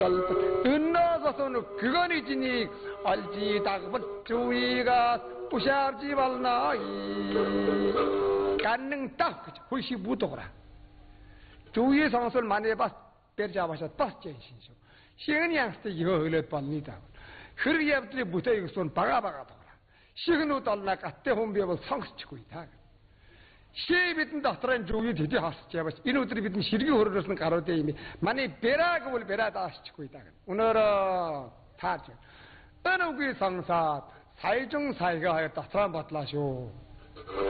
은나서서는 그거니지니 알지 다급은 주의가 부샤지 말나이 간능 딱 그죠 훨씬 무도거라 주의 상설 만해봐 배잡아서 빠스젠신쇼 시은이 양스테 이거 흘려 빱니다 흐르기야부터 무대 이것은 바가바가더라 시은우 달라가 때혼비업을 상스치고 있다 시에비든 다트란 주의 되지 하스제바 이노들이 비든 시르기 흐르르스는 가로대 이미 만에 베라그볼 베라다 하시고 있다 오늘은 다죠 어느 그 상사 사회중 사회가 하였다 사람 받라쇼